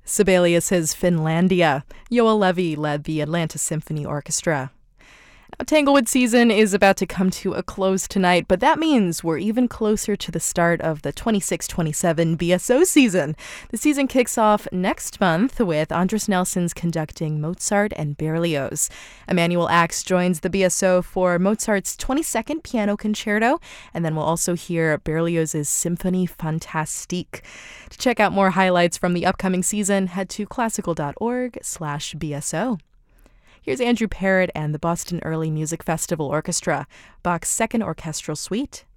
Sibelius's Finlandia. Joel Levy led the Atlanta Symphony Orchestra. Now, Tanglewood season is about to come to a close tonight, but that means we're even closer to the start of the 26-27 BSO season. The season kicks off next month with Andres Nelson's conducting Mozart and Berlioz. Emmanuel Ax joins the BSO for Mozart's 22nd Piano Concerto, and then we'll also hear Berlioz's Symphonie Fantastique. To check out more highlights from the upcoming season, head to classical.org/BSO. Here's Andrew Parrott and the Boston Early Music Festival Orchestra, Bach's Second Orchestral Suite,